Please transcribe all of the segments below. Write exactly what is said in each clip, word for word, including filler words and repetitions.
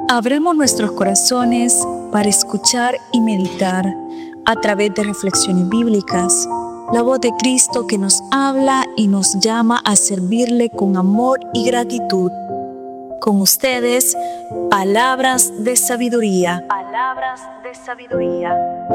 Abramos nuestros corazones para escuchar y meditar a través de reflexiones bíblicas la voz de Cristo que nos habla y nos llama a servirle con amor y gratitud. Con ustedes, palabras de sabiduría. Palabras de sabiduría.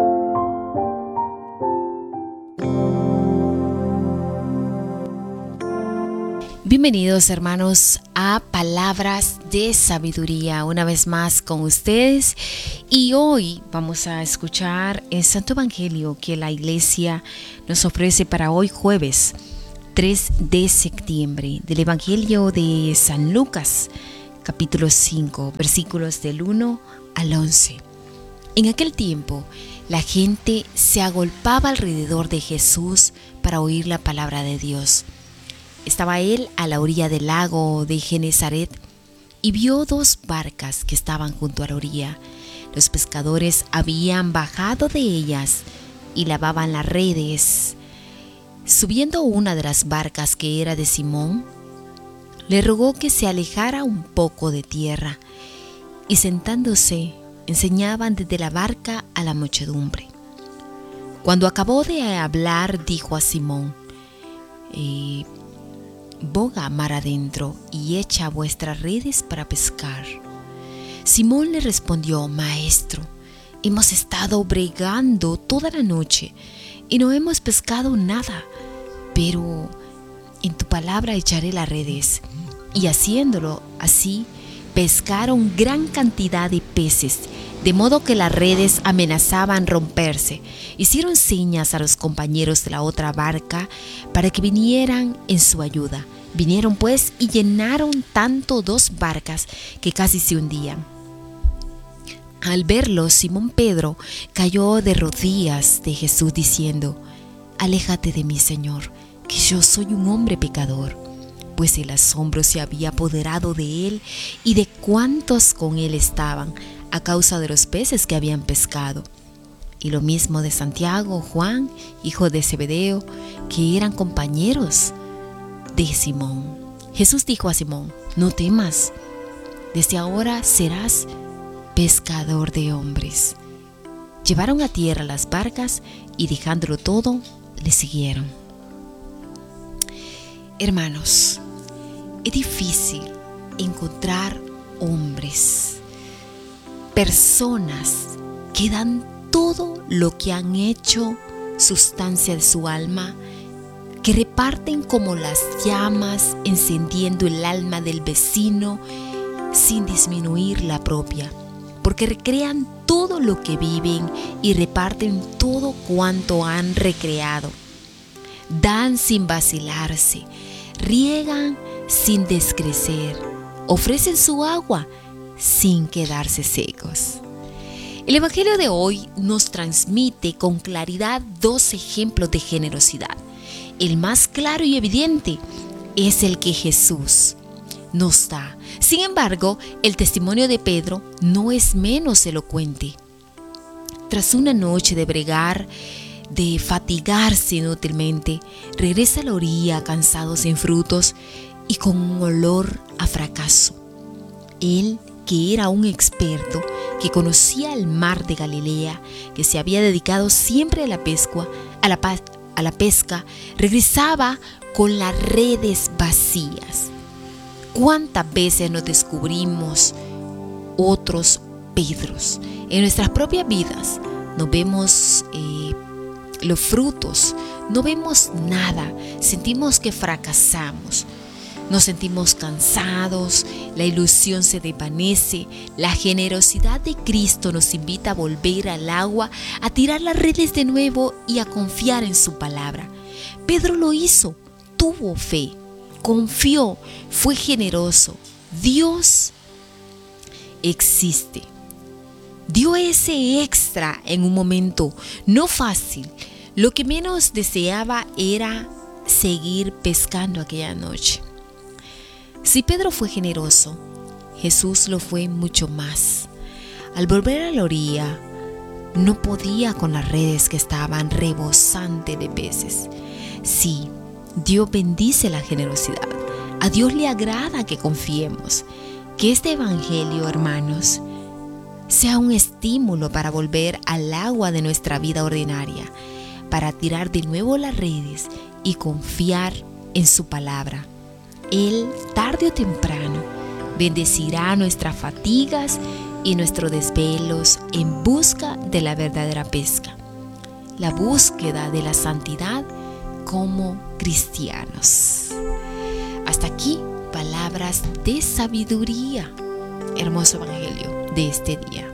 Bienvenidos, hermanos, a Palabras de Sabiduría, una vez más con ustedes. Y hoy vamos a escuchar el Santo Evangelio que la Iglesia nos ofrece para hoy, jueves tres de septiembre, del Evangelio de San Lucas, capítulo cinco, versículos del uno al once. En aquel tiempo, la gente se agolpaba alrededor de Jesús para oír la palabra de Dios. Estaba él a la orilla del lago de Genesaret y vio dos barcas que estaban junto a la orilla. Los pescadores habían bajado de ellas y lavaban las redes. Subiendo una de las barcas, que era de Simón, le rogó que se alejara un poco de tierra, y sentándose enseñaban desde la barca a la muchedumbre. Cuando acabó de hablar, dijo a Simón: eh, boga mar adentro y echa vuestras redes para pescar. Simón le respondió: Maestro, hemos estado bregando toda la noche y no hemos pescado nada, pero en tu palabra echaré las redes. Y haciéndolo así, pescaron gran cantidad de peces, de modo que las redes amenazaban romperse. Hicieron señas a los compañeros de la otra barca para que vinieran en su ayuda. Vinieron pues y llenaron tanto dos barcas que casi se hundían. Al verlo, Simón Pedro cayó de rodillas de Jesús diciendo: Aléjate de mí, Señor, que yo soy un hombre pecador. Pues el asombro se había apoderado de él y de cuantos con él estaban, a causa de los peces que habían pescado. Y lo mismo de Santiago, Juan, hijo de Zebedeo, que eran compañeros de Simón. Jesús dijo a Simón: No temas, desde ahora serás pescador de hombres. Llevaron a tierra las barcas y, dejándolo todo, le siguieron. Hermanos, es difícil encontrar hombres, personas que dan todo lo que han hecho sustancia de su alma, que reparten como las llamas, encendiendo el alma del vecino sin disminuir la propia, porque recrean todo lo que viven y reparten todo cuanto han recreado. Dan sin vacilarse, riegan sin descrecer, ofrecen su agua sin quedarse secos. El Evangelio de hoy nos transmite con claridad dos ejemplos de generosidad. El más claro y evidente es el que Jesús nos da. Sin embargo, el testimonio de Pedro no es menos elocuente. Tras una noche de bregar, de fatigarse inútilmente, regresa a la orilla cansado, sin frutos y con un olor a fracaso. Él, que era un experto, que conocía el mar de Galilea, que se había dedicado siempre a la pesca, a la, a la pesca, regresaba con las redes vacías. ¿Cuántas veces nos descubrimos otros Pedros? En nuestras propias vidas nos vemos eh, los frutos, no vemos nada, sentimos que fracasamos. Nos sentimos cansados, la ilusión se desvanece, la generosidad de Cristo nos invita a volver al agua, a tirar las redes de nuevo y a confiar en su palabra. Pedro lo hizo, tuvo fe, confió, fue generoso. Dios existe. Dio ese extra en un momento no fácil. Lo que menos deseaba era seguir pescando aquella noche. Si Pedro fue generoso, Jesús lo fue mucho más. Al volver a la orilla, no podía con las redes que estaban rebosantes de peces. Sí, Dios bendice la generosidad. A Dios le agrada que confiemos. Que este evangelio, hermanos, sea un estímulo para volver al agua de nuestra vida ordinaria, para tirar de nuevo las redes y confiar en su palabra. Él, tarde o temprano, bendecirá nuestras fatigas y nuestros desvelos en busca de la verdadera pesca, la búsqueda de la santidad como cristianos. Hasta aquí, palabras de sabiduría. Hermoso evangelio de este día.